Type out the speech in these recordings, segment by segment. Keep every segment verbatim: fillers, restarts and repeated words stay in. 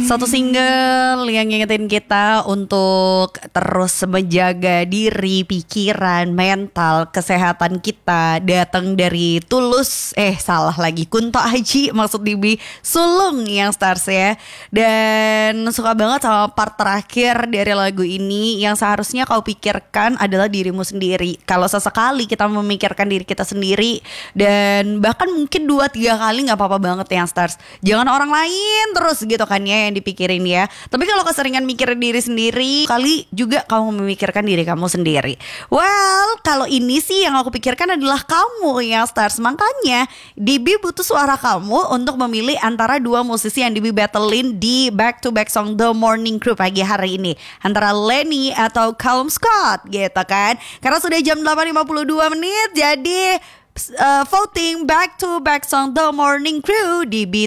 Satu single yang ngingetin kita untuk terus menjaga diri, pikiran, mental, kesehatan kita. Datang dari Tulus, eh salah lagi, Kunto Aji maksud Dibi, Sulung yang Stars ya. Dan suka banget sama part terakhir dari lagu ini. Yang seharusnya kau pikirkan adalah dirimu sendiri. Kalau sesekali kita memikirkan diri kita sendiri, dan bahkan mungkin dua tiga kali gak apa-apa banget yang Stars. Jangan orang lain terus gitu kan ya yang dipikirin ya. Tapi kalau keseringan mikirin diri sendiri, kali juga kamu memikirkan diri kamu sendiri. Well, kalau ini sih yang aku pikirkan adalah kamu yang Stars. Makanya Dibi butuh suara kamu untuk memilih antara dua musisi yang Dibi battlein di back to back song The Morning Crew pagi hari ini, antara Lenny atau Callum Scott gitu kan. Karena sudah jam delapan lima puluh dua menit, jadi Uh, voting back to back song The Morning Crew Dibi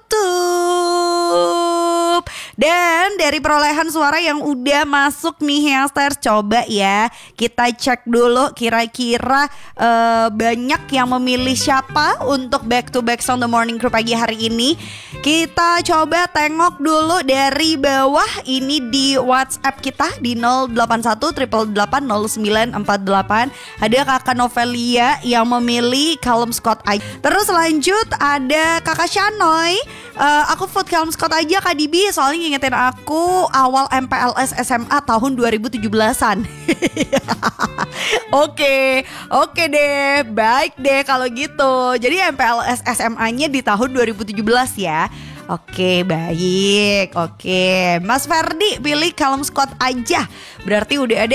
tutup. Dan dari perolehan suara yang udah masuk nih yang Stars, coba ya kita cek dulu kira-kira uh, banyak yang memilih siapa untuk back to back song The Morning Crew pagi hari ini. Kita coba tengok dulu dari bawah ini di WhatsApp kita di nol delapan satu delapan delapan nol sembilan empat delapan. Ada Kakak Novelia yang memilih Callum Scott aja. Terus lanjut ada Kakak Shanoy, uh, aku vote Callum Scott aja Kak Dibi, soalnya ngingetin aku awal M P L S S M A tahun dua ribu tujuh belasan. Oke, oke deh, baik deh kalau gitu. Jadi M P L S S M A-nya di tahun dua ribu tujuh belas ya. Oke, baik. Oke, Mas Ferdi pilih Callum Scott aja. Berarti udah ada